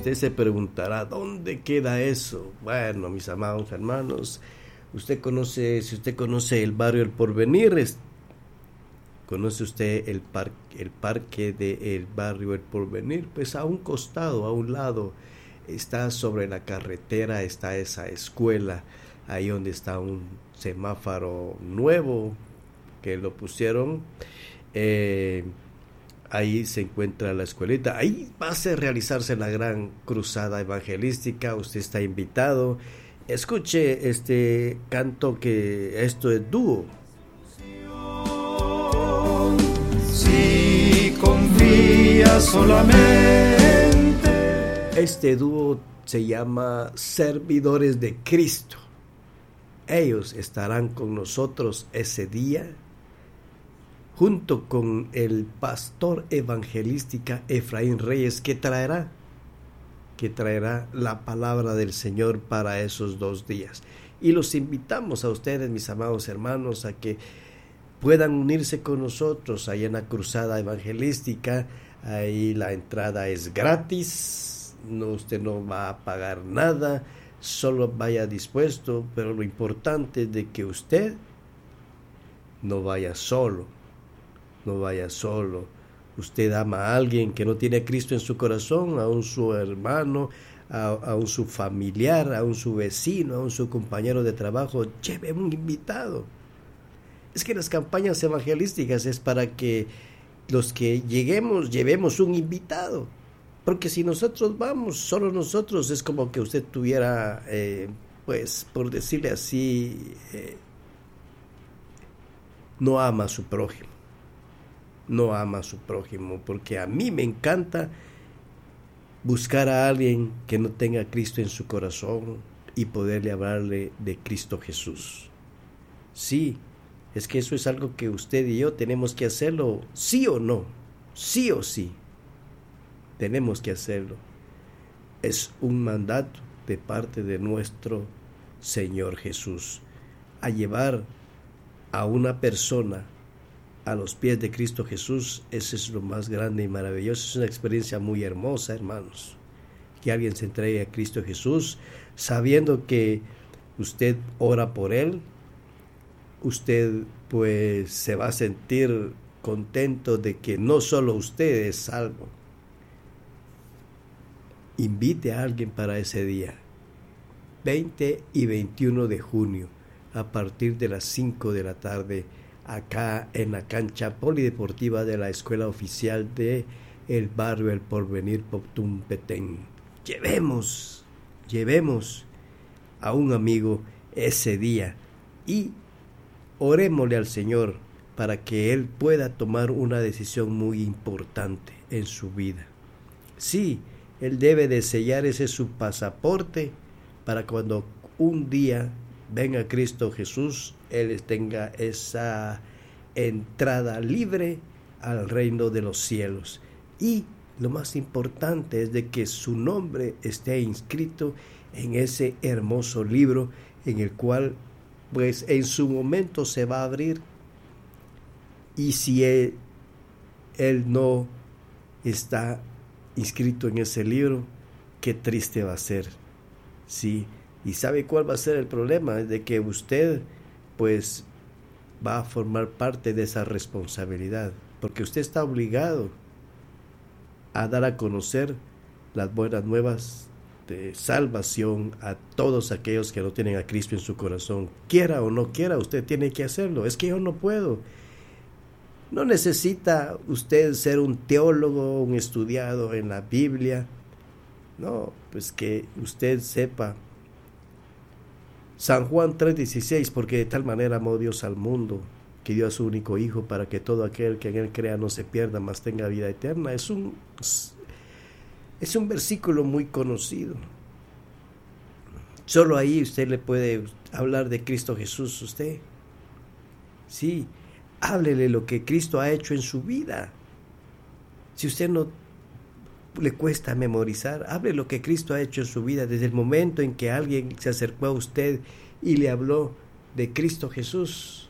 usted se preguntará, ¿dónde queda eso? Bueno, mis amados hermanos, si usted conoce el barrio El Porvenir, conoce usted el parque del barrio El Porvenir, pues a un costado, a un lado, está sobre la carretera, está esa escuela, ahí donde está un semáforo nuevo que lo pusieron. Ahí se encuentra la escuelita. Ahí va a realizarse la gran cruzada evangelística. Usted está invitado. Escuche este canto, que esto es dúo. Si confía solamente. Este dúo se llama Servidores de Cristo. Ellos estarán con nosotros ese día, junto con el pastor evangelística Efraín Reyes, que traerá la palabra del Señor para esos 2 días. Y los invitamos a ustedes, mis amados hermanos, a que puedan unirse con nosotros ahí en la cruzada evangelística. Ahí la entrada es gratis, usted no va a pagar nada, solo vaya dispuesto, pero lo importante es de que usted no vaya solo. No vaya solo. Usted ama a alguien que no tiene a Cristo en su corazón, a un su hermano, a un su familiar, a un su vecino, a un su compañero de trabajo. Lleve un invitado. Es que las campañas evangelísticas es para que los que llevemos un invitado. Porque si nosotros vamos, solo nosotros, es como que usted tuviera, pues, por decirle así, no ama a su prójimo. No ama a su prójimo, porque a mí me encanta buscar a alguien que no tenga a Cristo en su corazón y poderle hablarle de Cristo Jesús. Sí, es que eso es algo que usted y yo tenemos que hacerlo, sí o no, sí o sí, tenemos que hacerlo. Es un mandato de parte de nuestro Señor Jesús, a llevar a una persona a los pies de Cristo Jesús. Eso es lo más grande y maravilloso. Es una experiencia muy hermosa, hermanos, que alguien se entregue a Cristo Jesús sabiendo que usted ora por él. Usted pues se va a sentir contento de que no solo usted es salvo. Invite a alguien para ese día, 20 y 21 de junio, a partir de las 5 de la tarde, acá en la cancha polideportiva de la escuela oficial de el barrio El Porvenir, Poptún, Petén. Llevemos a un amigo ese día y orémosle al Señor para que Él pueda tomar una decisión muy importante en su vida. Sí, Él debe de sellar ese su pasaporte para cuando un día venga Cristo Jesús, Él tenga esa entrada libre al reino de los cielos. Y lo más importante es de que su nombre esté inscrito en ese hermoso libro, en el cual pues en su momento se va a abrir. Y si él no está inscrito en ese libro, qué triste va a ser. Sí. ¿Y sabe cuál va a ser el problema? Es de que usted pues va a formar parte de esa responsabilidad, porque usted está obligado a dar a conocer las buenas nuevas de salvación a todos aquellos que no tienen a Cristo en su corazón. Quiera o no quiera, usted tiene que hacerlo. Es que yo no puedo. No necesita usted ser un teólogo, un estudiado en la Biblia. No, pues que usted sepa San Juan 3:16, porque de tal manera amó Dios al mundo, que dio a su único Hijo, para que todo aquel que en Él crea no se pierda, mas tenga vida eterna. Es un versículo muy conocido. Solo ahí usted le puede hablar de Cristo Jesús, usted. Sí, háblele lo que Cristo ha hecho en su vida. Si usted no le cuesta memorizar, hable lo que Cristo ha hecho en su vida desde el momento en que alguien se acercó a usted y le habló de Cristo Jesús.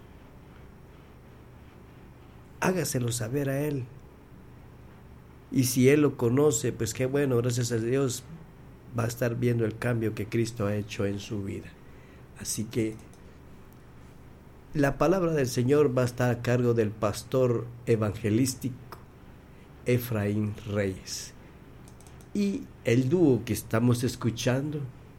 Hágaselo saber a Él. Y si Él lo conoce, pues qué bueno, gracias a Dios, va a estar viendo el cambio que Cristo ha hecho en su vida. Así que la palabra del Señor va a estar a cargo del pastor evangelístico Efraín Reyes. Y el dúo que estamos escuchando,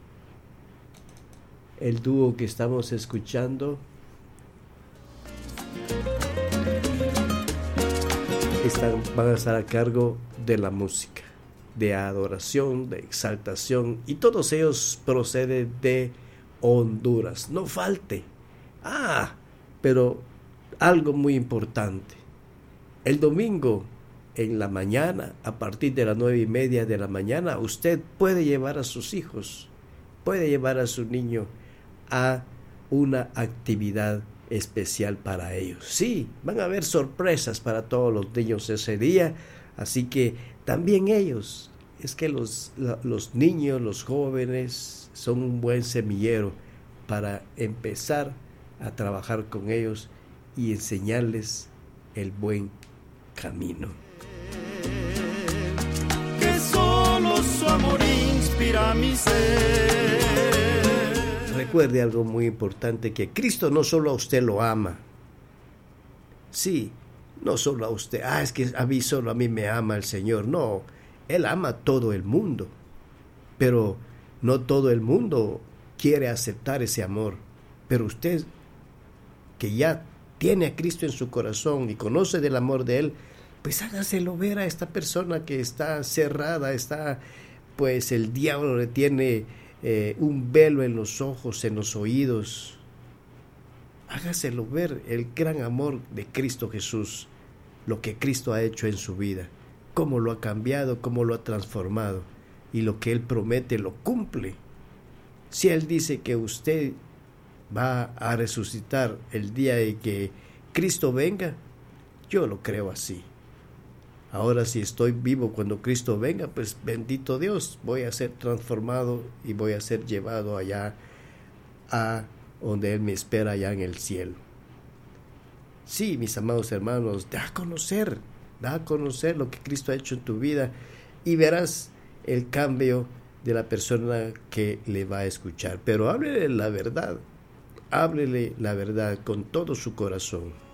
van a estar a cargo de la música, de adoración, de exaltación, y todos ellos proceden de Honduras. No falte. Pero algo muy importante. El domingo en la mañana, a partir de las 9:30 de la mañana, usted puede llevar a sus hijos, puede llevar a su niño a una actividad especial para ellos. Sí, van a haber sorpresas para todos los niños ese día, así que también ellos, es que los niños, los jóvenes son un buen semillero para empezar a trabajar con ellos y enseñarles el buen camino. Que solo su amor inspira mi ser. Recuerde algo muy importante, que Cristo no solo a usted lo ama. Sí, no solo a usted. Es que solo a mí me ama el Señor. No, Él ama a todo el mundo. Pero no todo el mundo quiere aceptar ese amor. Pero usted, que ya tiene a Cristo en su corazón y conoce del amor de Él, pues hágaselo ver a esta persona que está cerrada, pues el diablo le tiene un velo en los ojos, en los oídos. Hágaselo ver el gran amor de Cristo Jesús, lo que Cristo ha hecho en su vida, cómo lo ha cambiado, cómo lo ha transformado, y lo que Él promete lo cumple. Si Él dice que usted va a resucitar el día de que Cristo venga, yo lo creo así. Ahora, si estoy vivo cuando Cristo venga, pues bendito Dios, voy a ser transformado y voy a ser llevado allá a donde Él me espera, allá en el cielo. Sí, mis amados hermanos, da a conocer lo que Cristo ha hecho en tu vida, y verás el cambio de la persona que le va a escuchar. Pero háblele la verdad con todo su corazón.